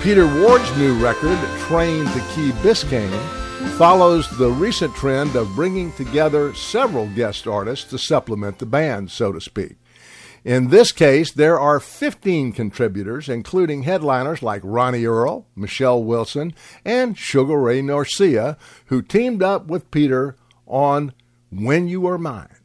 Peter Ward's new record, Train to Key Biscayne, follows the recent trend of bringing together several guest artists to supplement the band, so to speak. In this case, there are 15 contributors, including headliners like Ronnie Earl, Michelle Wilson, and Sugar Ray Garcia, who teamed up with Peter on When You Were Mine.